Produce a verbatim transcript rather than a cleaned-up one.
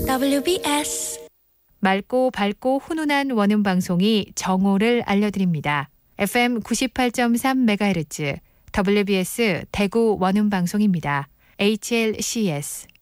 더블유비에스 맑고 밝고 훈훈한 원음 방송이 정오를 알려드립니다. 에프엠 구십팔 점 삼 메가헤르츠 더블유비에스 대구 원음 방송입니다. 에이치엘씨에스